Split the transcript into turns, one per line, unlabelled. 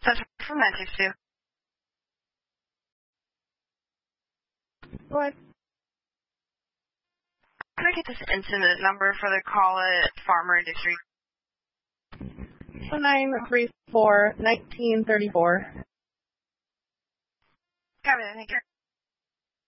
That's from 962.
What?
Can I get this incident number for the call at Farmer Industry?
934-1934.
Got it, thank you.